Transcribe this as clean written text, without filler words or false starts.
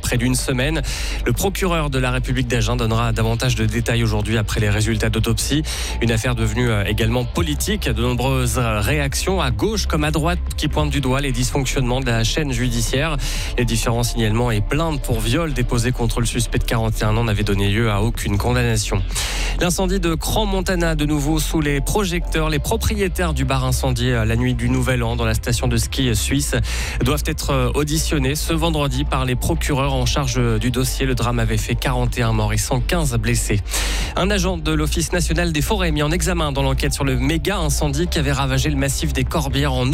près d'une semaine. Le procureur de la République d'Agen donnera davantage de détails aujourd'hui après les résultats d'autopsie. Une affaire devenue également politique. De nombreuses réactions à gauche comme à droite qui pointent du doigt les dysfonctionnements de la chaîne judiciaire. Les différents signalements et plaintes pour viol déposés contre le suspect de 41 ans n'avaient donné lieu à aucune condamnation. L'incendie de Crans-Montana, de nouveau sous les projecteurs. Les propriétaires du bar incendié la nuit du Nouvel An dans la station de ski suisse doivent être auditionnés ce vendredi par les procureurs en charge du dossier. Le drame avait fait 41 morts et 115 blessés. Un agent de l'Office national des forêts mis en examen dans l'enquête sur le méga incendie qui avait ravagé le massif des Corbières en